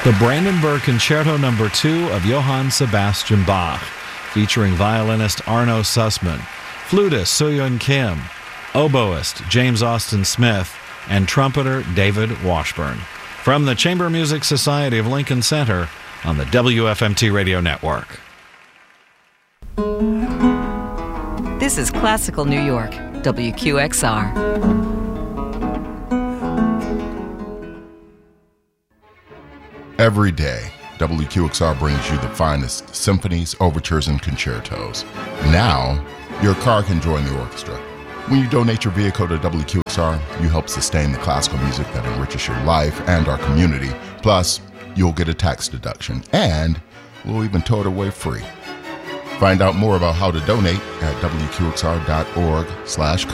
The Brandenburg Concerto No. 2 of Johann Sebastian Bach, featuring violinist Arno Sussman, flutist Soo-Yeon Kim, oboist James Austin Smith, and trumpeter David Washburn. From the Chamber Music Society of Lincoln Center on the WFMT Radio Network. This is Classical New York, WQXR. Every day, WQXR brings you the finest symphonies, overtures, and concertos. Now, your car can join the orchestra. When you donate your vehicle to WQXR, you help sustain the classical music that enriches your life and our community. Plus, you'll get a tax deduction, and we'll even tow it away free. Find out more about how to donate at WQXR.org/car.